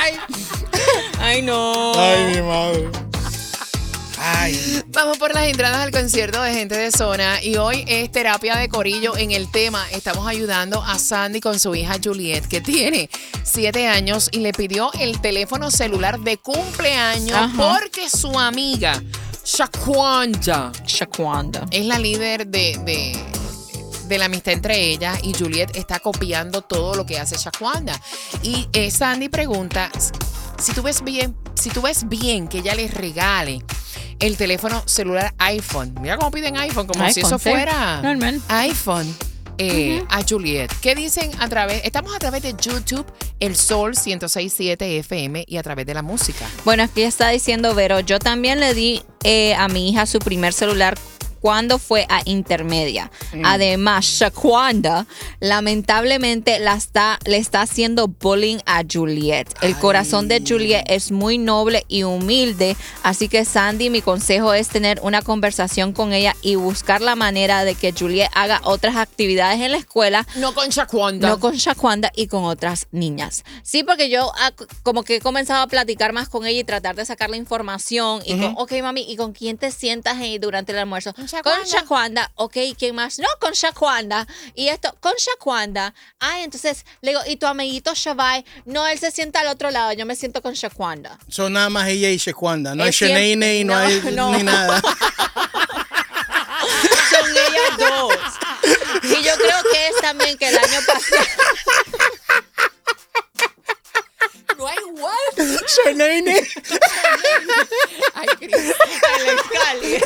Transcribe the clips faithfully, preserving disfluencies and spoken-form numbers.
Ay. Ay, no. Ay, mi madre. Ay. Vamos por las entradas al concierto de Gente de Zona y hoy es terapia de corillo. En el tema estamos ayudando a Sandy con su hija Juliet, que tiene siete años y le pidió el teléfono celular de cumpleaños. Ajá. Porque su amiga Shaquanda Shaquanda es la líder de, de, de la amistad entre ellas y Juliet está copiando todo lo que hace Shaquanda. Y eh, Sandy pregunta si tú ves bien, si tú ves bien que ella les regale el teléfono celular iPhone. Mira cómo piden iPhone, como iPhone, si eso sí. fuera Normal. iPhone eh, uh-huh. a Juliet. ¿Qué dicen a través? Estamos a través de YouTube, El Sol ciento seis punto siete F M y a través de la música. Bueno, aquí está diciendo Vero, yo también le di eh, a mi hija su primer celular cuando fue a intermedia. Mm. Además, Shaquanda lamentablemente la está, le está haciendo bullying a Juliet. El Ay. corazón de Juliet es muy noble y humilde, así que Sandy, mi consejo es tener una conversación con ella y buscar la manera de que Juliet haga otras actividades en la escuela. No con Shaquanda. No con Shaquanda y con otras niñas. Sí, porque yo ah, como que he comenzado a platicar más con ella y tratar de sacar la información. Y uh-huh. con, ok, mami, ¿y con quién te sientas ahí durante el almuerzo? Shaquanda. Con Shaquanda, ok, ¿quién más? No, con Shaquanda. Y esto, con Shaquanda. Ay, entonces le digo, ¿y tu amiguito Shavai? No, él se sienta al otro lado, yo me siento con Shaquanda. Son nada más ella y Shaquanda, no hay Shanaine y no, no hay no. ni nada. Son ellas dos. Y yo creo que es también que el año pasado... No hay what? Shanaine. Ay, Cristo. El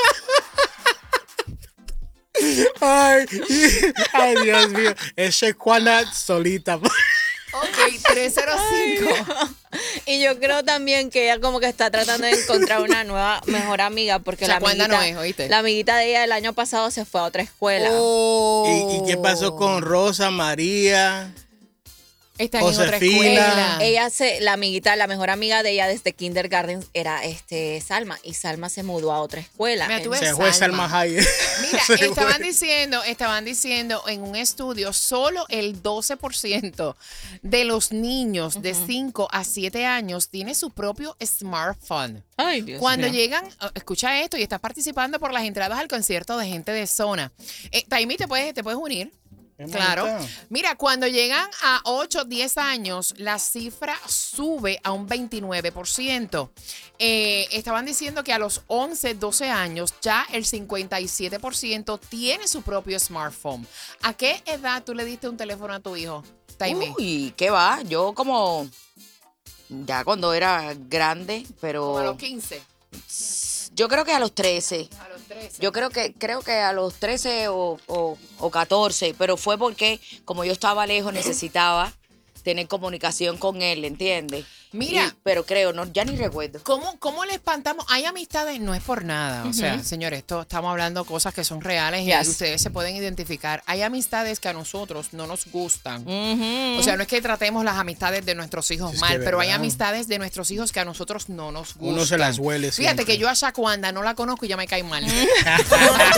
Ay, ay, Dios mío. Es Shaquanda solita. Ok, tres cero cinco. Y yo creo también que ella como que está tratando de encontrar una nueva mejor amiga porque la amiguita, no es, ¿oíste? La amiguita de ella el año pasado se fue a otra escuela. Oh. ¿Y, ¿Y qué pasó con Rosa, María? Están en otra escuela. Ella se, la amiguita, la mejor amiga de ella desde kindergarten era este Salma y Salma se mudó a otra escuela. Mira, tú ves se fue Salma Hayek. Mira, estaban diciendo, estaban diciendo en un estudio solo el doce por ciento de los niños uh-huh. de cinco a siete años tiene su propio smartphone. Ay, Dios Cuando mío. llegan, escucha esto y estás participando por las entradas al concierto de Gente de Zona. Eh, Taimi, ¿te puedes, te puedes unir? Claro. Mira, cuando llegan a ocho, diez años, la cifra sube a un veintinueve por ciento. Eh, estaban diciendo que a los once, doce años ya el cincuenta y siete por ciento tiene su propio smartphone. ¿A qué edad tú le diste un teléfono a tu hijo, Taimi? Uy, ¿qué va? Yo como ya cuando era grande, pero... Como a los quince. Yo creo que a los trece. A los trece. Yo creo que creo que a los trece o, o, o catorce, pero fue porque como yo estaba lejos necesitaba tener comunicación con él, ¿entiendes? Mira. Y, pero creo, no, ya ni recuerdo. ¿Cómo, ¿Cómo le espantamos? Hay amistades, no es por nada. Uh-huh. O sea, señores, esto estamos hablando de cosas que son reales yes. y ustedes se pueden identificar. Hay amistades que a nosotros no nos gustan. Uh-huh. O sea, no es que tratemos las amistades de nuestros hijos es mal, pero verdad. Hay amistades de nuestros hijos que a nosotros no nos gustan. Uno se las huele Fíjate siempre. que yo a Shaquanda no la conozco y ya me cae mal.